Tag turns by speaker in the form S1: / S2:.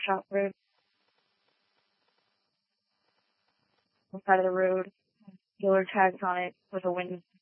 S1: shop road, on the side of the road, dealer tags on it with a wind